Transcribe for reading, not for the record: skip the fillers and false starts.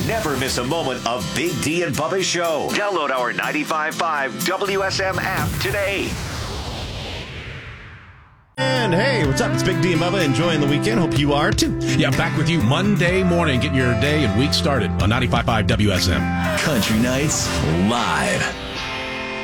Never miss a moment of Big D and Bubba's show. Download our 95.5 WSM app today. And hey, what's up? It's Big D and Bubba enjoying the weekend. Hope you are too. Yeah, back with you Monday morning, getting your day and week started on 95.5 WSM. Country Nights Live.